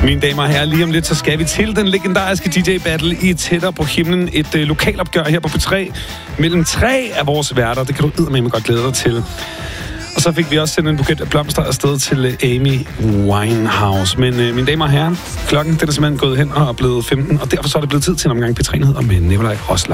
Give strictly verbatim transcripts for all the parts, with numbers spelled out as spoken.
Mine damer og herrer, lige om lidt, så skal vi til den legendariske D J-battle i Tættere på himlen. Et øh, lokalopgør her på P tre mellem tre af vores værter. Det kan du eddermame godt glæde dig til. Og så fik vi også sendt en buket af blomster afsted til øh, Amy Winehouse. Men øh, mine damer og herrer, klokken den er simpelthen gået hen og er blevet femten, og derfor så er det blevet tid til en omgang P tre-nyheder med Nikolaj Rosler.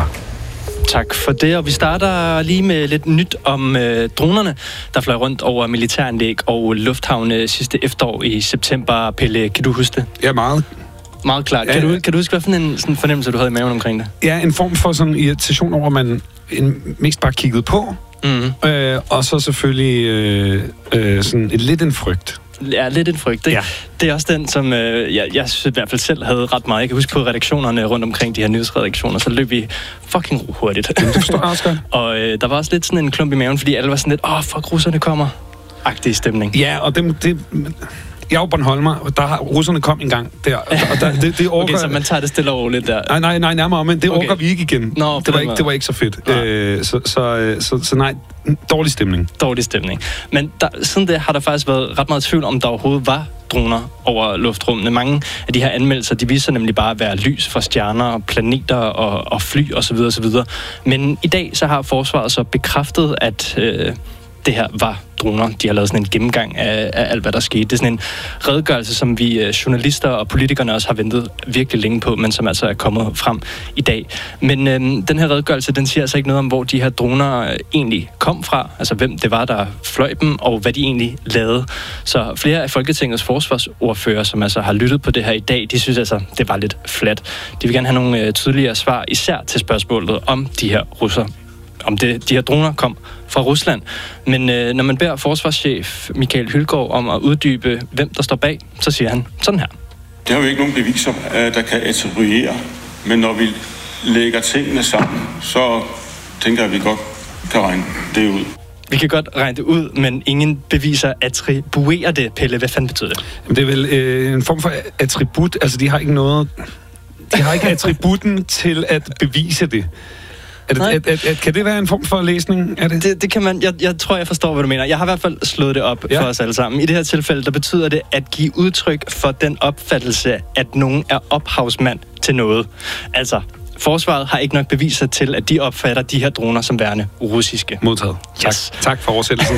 Tak for det, og vi starter lige med lidt nyt om øh, dronerne, der fløj rundt over militæranlæg og lufthavne sidste efterår i september. Pelle, kan du huske det? Ja, meget. Meget klart. Kan, ja, du, kan du huske, hvad for en sådan fornemmelse, du havde i maven omkring det? Ja, en form for sådan irritation over, at man en, mest bare kiggede på, mm-hmm. øh, og så selvfølgelig øh, øh, sådan et, lidt en frygt. Ja, lidt en frygt. Det, ja. Det er også den, som øh, jeg, jeg synes, i hvert fald selv havde ret meget. Jeg kan huske på redaktionerne rundt omkring de her nyhedsredaktioner, så løb vi fucking hurtigt. Det forstår jeg også godt. Og øh, der var også lidt sådan en klump i maven, fordi alle var sådan lidt, åh, fuck, russerne kommer. Agtig stemning. Ja, og det... det jeg er jo Bornholmer, der har russerne kom en gang der, og der det, det orker... Okay, så man tager det stille og roligt der. Nej, nej, nej, nærmere, men det orker okay. vi ikke igen. Nå, det, var ikke, det var ikke så fedt. Øh, så, så, så, så nej, dårlig stemning. Dårlig stemning. Men der, siden det har der faktisk været ret meget tvivl om, der overhovedet var droner over luftrummene. Mange af de her anmeldelser, de viser nemlig bare at være lys fra stjerner, planeter og, og fly osv. osv. Men i dag så har forsvaret så bekræftet, at øh, det her var droner. De har lavet sådan en gennemgang af, af alt, hvad der skete. Det er sådan en redegørelse, som vi øh, journalister og politikerne også har ventet virkelig længe på, men som altså er kommet frem i dag. Men øh, den her redegørelse, den siger altså ikke noget om, hvor de her droner øh, egentlig kom fra, altså hvem det var, der fløj dem, og hvad de egentlig lavede. Så flere af Folketingets forsvarsordfører, som altså har lyttet på det her i dag, de synes altså, det var lidt flat. De vil gerne have nogle øh, tydeligere svar, især til spørgsmålet om de her russer. Om det, de her droner kom fra Rusland. Men øh, når man beder forsvarschef Michael Hylgaard om at uddybe, hvem der står bag, så siger han sådan her. Det har jo ikke nogen beviser, der kan attribuere, men når vi lægger tingene sammen, så tænker jeg, at vi godt kan regne det ud. Vi kan godt regne det ud, men ingen beviser attribuerer det. Pelle, hvad fanden betyder det? Jamen, det er vel øh, en form for attribut. Altså, de har ikke noget... De har ikke attributen til at bevise det. Er det, er, er, er, kan det være en form for læsning? Er det? Det, det kan man. Jeg, jeg tror, jeg forstår, hvad du mener. Jeg har i hvert fald slået det op ja. for os alle sammen. I det her tilfælde, der betyder det at give udtryk for den opfattelse, at nogen er ophavsmand til noget. Altså, forsvaret har ikke nok beviser til, at de opfatter de her droner som værende russiske. Modtaget. Tak, yes. tak for oversættelsen.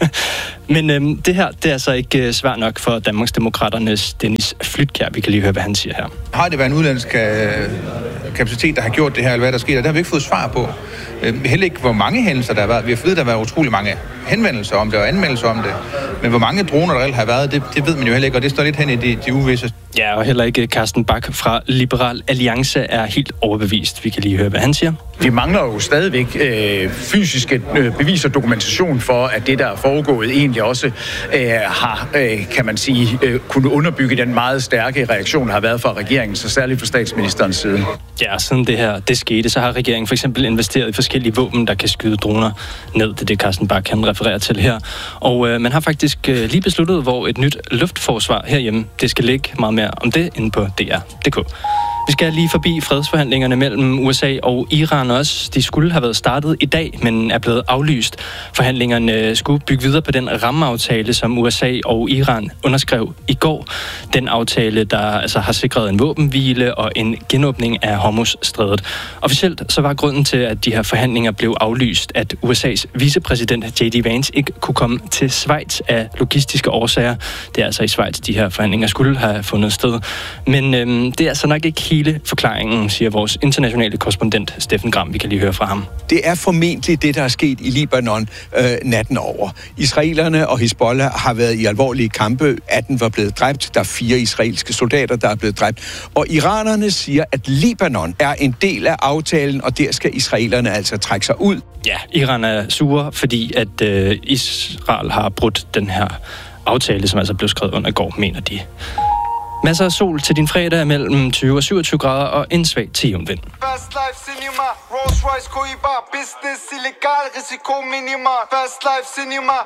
Men øhm, det her, det er altså ikke øh, svært nok for Danmarksdemokraternes Dennis Flydtkjær. Vi kan lige høre, hvad han siger her. Har det været en udlandsk kapacitet, der har gjort det her, eller hvad der sker? Det har vi ikke fået svar på. Øh, heller ikke, hvor mange hændelser der har været. Vi har fået, der har været utrolig mange henvendelser om det og anmeldelser om det. Men hvor mange droner der reelt har været, det, det ved man jo heller ikke, og det står lidt hen i de, de uvisse. Ja, og heller ikke Carsten Bach fra Liberal Alliance er helt overbevist. Vi kan lige høre, hvad han siger. Vi mangler jo stadigvæk øh, fysiske øh, bevis og dokumentation for, at det, der er foregået, egentlig også øh, har, øh, kan man sige, øh, kunne underbygge den meget stærke reaktion, der har været fra regeringen, så særligt fra statsministerens side. Ja, siden det her det skete, så har regeringen for eksempel investeret i forskellige våben, der kan skyde droner ned. Det er det, Carsten Bach kan referere til her. Og øh, man har faktisk øh, lige besluttet, hvor et nyt luftforsvar herhjemme, det skal ligge. Meget mere om det inde på D R punktum d k. Vi skal lige forbi fredsforhandlingerne mellem U S A og Iran også. De skulle have været startet i dag, men er blevet aflyst. Forhandlingerne skulle bygge videre på den rammeaftale, som U S A og Iran underskrev i går. Den aftale, der altså har sikret en våbenhvile og en genåbning af Hormuzstrædet. Officielt så var grunden til, at de her forhandlinger blev aflyst, at U S A's vicepræsident J D Vance ikke kunne komme til Schweiz af logistiske årsager. Det er altså i Schweiz, de her forhandlinger skulle have fundet sted. Men øhm, det er altså nok ikke hele forklaringen, siger vores internationale korrespondent Steffen Gram. Vi kan lige høre fra ham. Det er formentlig det, der er sket i Libanon øh, natten over. Israelerne og Hizbollah har været i alvorlige kampe. atten var blevet dræbt. Der er fire israelske soldater, der er blevet dræbt. Og iranerne siger, at Libanon er en del af aftalen, og der skal israelerne altså trække sig ud. Ja, Iran er sure, fordi at øh, Israel har brudt den her aftale, som altså blev skrevet under i går, mener de. Masser af sol til din fredag mellem tyve og syvogtyve grader og en svag til jævn vind. Fast life cinema, Rolls Royce Coiba, business illegal, risiko minimal. Fast life cinema,